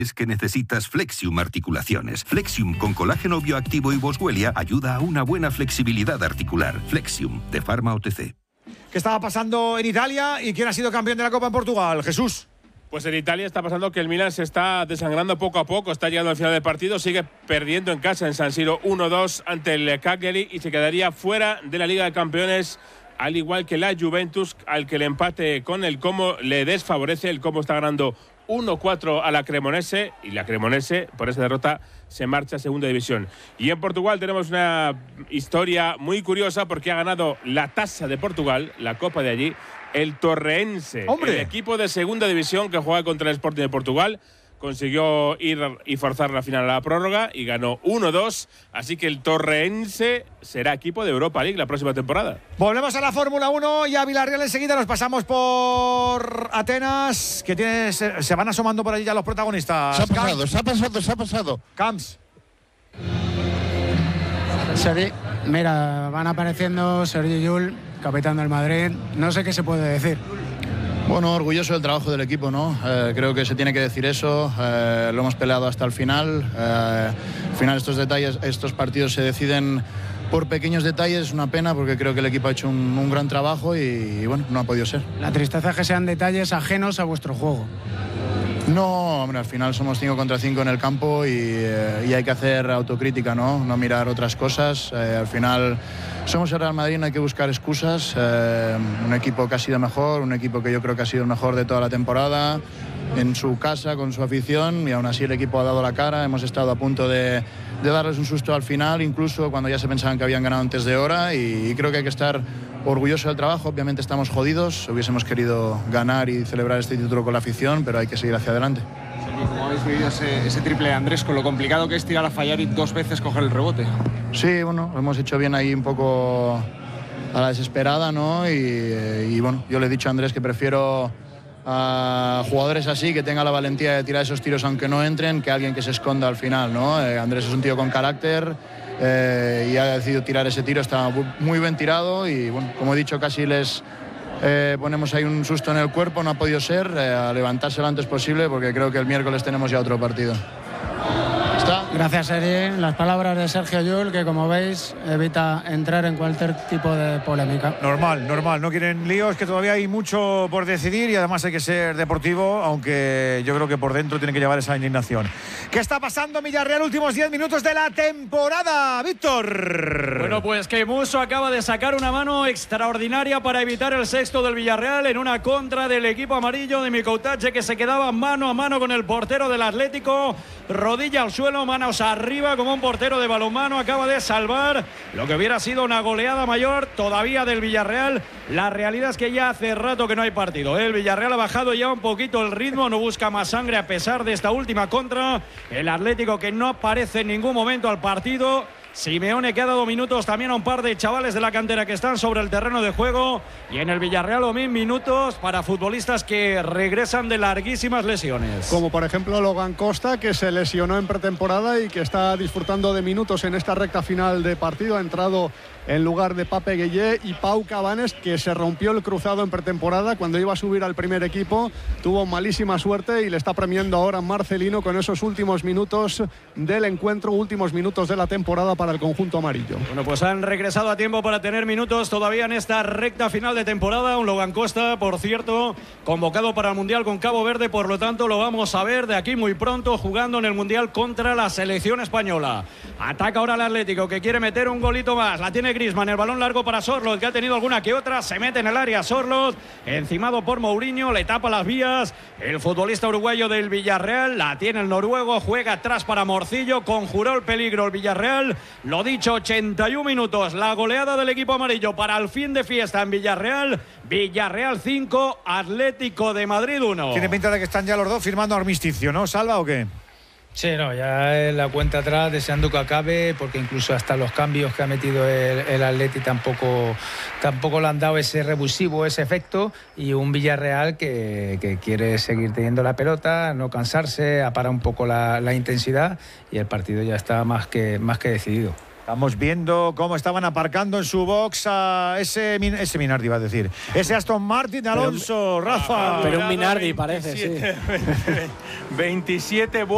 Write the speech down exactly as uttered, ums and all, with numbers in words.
Es que necesitas Flexium Articulaciones. Flexium con colágeno bioactivo y boswellia ayuda a una buena flexibilidad articular. Flexium, de Pharma O T C. ¿Qué estaba pasando en Italia y quién ha sido campeón de la Copa en Portugal? Jesús. Pues en Italia está pasando que el Milan se está desangrando poco a poco, está llegando al final del partido, sigue perdiendo en casa en San Siro uno dos ante el Cagliari y se quedaría fuera de la Liga de Campeones, al igual que la Juventus, al que el empate con el Como le desfavorece. El Como está ganando uno cuatro a la Cremonese y la Cremonese, por esa derrota, se marcha a segunda división. Y en Portugal tenemos una historia muy curiosa porque ha ganado la Taça de Portugal, la Copa de allí, el Torreense. ¡Hombre! El equipo de segunda división que juega contra el Sporting de Portugal consiguió ir y forzar la final a la prórroga y ganó uno dos, así que el Torreense será equipo de Europa League la próxima temporada. Volvemos a la Fórmula uno y a Villarreal enseguida. Nos pasamos por Atenas, que tiene, se, se van asomando por allí ya los protagonistas. Se ha pasado, Camps. se ha pasado, se ha pasado. Camps. Sergi, mira, van apareciendo Sergio Llull, capitán del Madrid. No sé qué se puede decir. Bueno, orgulloso del trabajo del equipo, ¿no? Eh, creo que se tiene que decir eso. Eh, lo hemos peleado hasta el final. Eh, al final estos detalles, estos partidos se deciden por pequeños detalles. Es una pena porque creo que el equipo ha hecho un, un gran trabajo y, y bueno, no ha podido ser. La tristeza es que sean detalles ajenos a vuestro juego. No, hombre, al final somos cinco contra cinco en el campo y, eh, y hay que hacer autocrítica, ¿no? No mirar otras cosas. Eh, al final somos el Real Madrid, no hay que buscar excusas. Eh, un equipo que ha sido mejor, un equipo que yo creo que ha sido el mejor de toda la temporada, en su casa, con su afición, y aún así el equipo ha dado la cara. Hemos estado a punto de, de darles un susto al final, incluso cuando ya se pensaban que habían ganado antes de hora, y, y creo que hay que estar orgulloso del trabajo. Obviamente estamos jodidos, hubiésemos querido ganar y celebrar este título con la afición, pero hay que seguir hacia adelante. ¿Cómo habéis vivido ese, ese triple de Andrés, con lo complicado que es tirar a fallar y dos veces coger el rebote? Sí, bueno, lo hemos hecho bien ahí un poco a la desesperada, ¿no? Y, y bueno, yo le he dicho a Andrés que prefiero a jugadores así, que tengan la valentía de tirar esos tiros aunque no entren, que alguien que se esconda al final, ¿no? Eh, Andrés es un tío con carácter eh, y ha decidido tirar ese tiro, está muy bien tirado y bueno, como he dicho, casi les eh, ponemos ahí un susto en el cuerpo, no ha podido ser, eh, a levantarse lo antes posible porque creo que el miércoles tenemos ya otro partido. ¿Está? Gracias, Sergi. Las palabras de Sergio Llull, que como veis evita entrar en cualquier tipo de polémica. Normal, normal. No quieren líos, que todavía hay mucho por decidir y además hay que ser deportivo, aunque yo creo que por dentro tiene que llevar esa indignación. ¿Qué está pasando, Villarreal? Últimos diez minutos de la temporada, Víctor. Bueno, pues que Musso acaba de sacar una mano extraordinaria para evitar el sexto del Villarreal en una contra del equipo amarillo de Mikoutache, que se quedaba mano a mano con el portero del Atlético. Rodilla al suelo, manos arriba, como un portero de balonmano. Acaba de salvar lo que hubiera sido una goleada mayor todavía del Villarreal. La realidad es que ya hace rato que no hay partido. El Villarreal ha bajado ya un poquito el ritmo, no busca más sangre a pesar de esta última contra. El Atlético, que no aparece en ningún momento al partido. Simeone, que ha dado minutos también a un par de chavales de la cantera que están sobre el terreno de juego. Y en el Villarreal, o mil minutos para futbolistas que regresan de larguísimas lesiones. Como por ejemplo Logan Costa, que se lesionó en pretemporada y que está disfrutando de minutos en esta recta final de partido. Ha entrado en lugar de Pape Gueye, y Pau Cabanes, que se rompió el cruzado en pretemporada cuando iba a subir al primer equipo. Tuvo malísima suerte y le está premiando ahora Marcelino con esos últimos minutos del encuentro, últimos minutos de la temporada para el conjunto amarillo. Bueno, pues han regresado a tiempo para tener minutos todavía en esta recta final de temporada. Un Logan Costa, por cierto, convocado para el Mundial con Cabo Verde, por lo tanto lo vamos a ver de aquí muy pronto jugando en el Mundial contra la selección española. Ataca ahora el Atlético, que quiere meter un golito más. La tiene Griezmann, el balón largo para Sorloth, que ha tenido alguna que otra. Se mete en el área Sorloth, encimado por Mourinho, le tapa las vías el futbolista uruguayo del Villarreal. La tiene el noruego, juega atrás para Morcillo, conjuró el peligro el Villarreal. Lo dicho, ochenta y un minutos, la goleada del equipo amarillo para el fin de fiesta en Villarreal. Villarreal cinco, Atlético de Madrid uno. Tiene pinta de que están ya los dos firmando armisticio, ¿no, Salva, o qué? Sí, no, ya en la cuenta atrás, deseando que acabe, porque incluso hasta los cambios que ha metido el, el Atleti tampoco, tampoco le han dado ese revulsivo, ese efecto, y un Villarreal que, que quiere seguir teniendo la pelota, no cansarse, aparar un poco la, la intensidad, y el partido ya está más que, más que decidido. Estamos viendo cómo estaban aparcando en su box a ese, ese Minardi, iba a decir. Ese Aston Martin de Alonso, pero, Rafa. Pero un Minardi parece, veintisiete, sí. veintisiete